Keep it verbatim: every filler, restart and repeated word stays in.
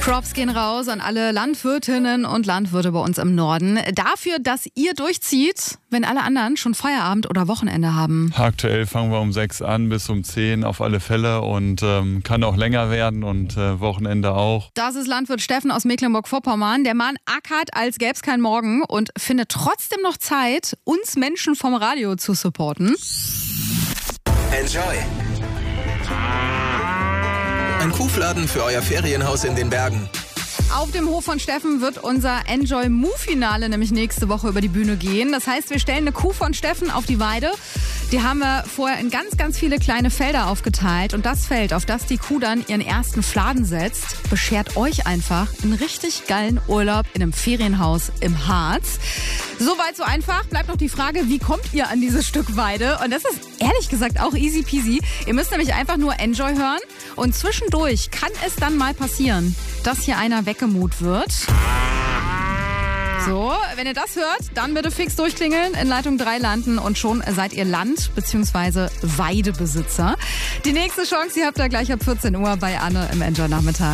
Props gehen raus an alle Landwirtinnen und Landwirte bei uns im Norden. Dafür, dass ihr durchzieht, wenn alle anderen schon Feierabend oder Wochenende haben. Aktuell fangen wir um sechs an bis um zehn auf alle Fälle und ähm, kann auch länger werden und äh, Wochenende auch. Das ist Landwirt Steffen aus Mecklenburg-Vorpommern. Der Mann ackert, als gäbe es keinen Morgen und findet trotzdem noch Zeit, uns Menschen vom Radio zu supporten. Enjoy! Ein Kuhfladen für euer Ferienhaus in den Bergen. Auf dem Hof von Steffen wird unser Enjoy Move-Finale nämlich nächste Woche über die Bühne gehen. Das heißt, wir stellen eine Kuh von Steffen auf die Weide. Die haben wir vorher in ganz, ganz viele kleine Felder aufgeteilt. Und das Feld, auf das die Kuh dann ihren ersten Fladen setzt, beschert euch einfach einen richtig geilen Urlaub in einem Ferienhaus im Harz. Soweit so einfach. Bleibt noch die Frage, wie kommt ihr an dieses Stück Weide? Und das ist ehrlich gesagt auch easy peasy. Ihr müsst nämlich einfach nur Enjoy hören. Und zwischendurch kann es dann mal passieren, dass hier einer weggemut wird. So, wenn ihr das hört, dann bitte fix durchklingeln, in Leitung drei landen und schon seid ihr Land- bzw. Weidebesitzer. Die nächste Chance, die habt ihr gleich ab vierzehn Uhr bei Anne im Enjoy Nachmittag.